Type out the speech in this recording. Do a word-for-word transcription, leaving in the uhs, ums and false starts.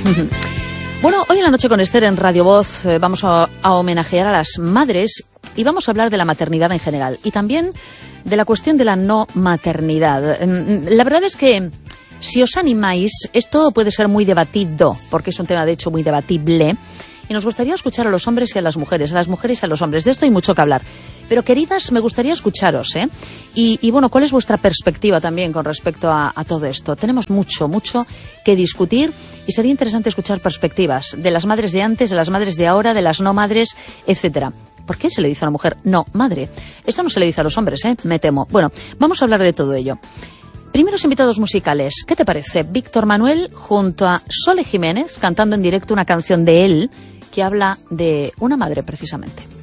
Bueno, hoy en La Noche con Esther en Radio Voz eh, vamos a, a homenajear a las madres y vamos a hablar de la maternidad en general y también de la cuestión de la no maternidad. La verdad es que si os animáis, esto puede ser muy debatido, porque es un tema de hecho muy debatible. Y nos gustaría escuchar a los hombres y a las mujeres, a las mujeres y a los hombres. De esto hay mucho que hablar. Pero, queridas, me gustaría escucharos, ¿eh? Y, y bueno, ¿cuál es vuestra perspectiva también con respecto a, a todo esto? Tenemos mucho, mucho que discutir y sería interesante escuchar perspectivas de las madres de antes, de las madres de ahora, de las no madres, etcétera. ¿Por qué se le dice a una mujer no madre? Esto no se le dice a los hombres, ¿eh? Me temo. Bueno, vamos a hablar de todo ello. Primeros invitados musicales. ¿Qué te parece? Víctor Manuel junto a Sole Jiménez cantando en directo una canción de él que habla de una madre precisamente.